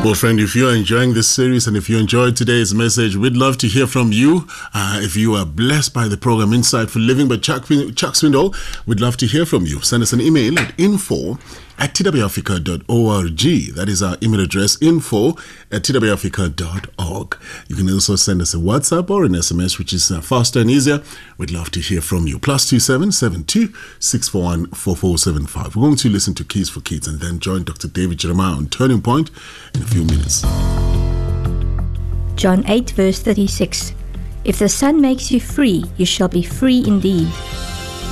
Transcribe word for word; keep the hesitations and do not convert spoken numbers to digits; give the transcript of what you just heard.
Well, friend, if you're enjoying this series and if you enjoyed today's message, we'd love to hear from you. Uh, if you are blessed by the program Insightful Living by Chuck, Chuck Swindoll, we'd love to hear from you. Send us an email at info at t w africa dot org. That is our email address, info at t w africa dot org. You can also send us a WhatsApp or an S M S, which is uh, faster and easier. We'd love to hear from you. Plus two seven seven two six four one four four seven five. We're going to listen to Keys for Kids and then join Doctor David Jeremiah on Turning Point in a few minutes. John eight verse thirty-six. If the Son makes you free, you shall be free indeed.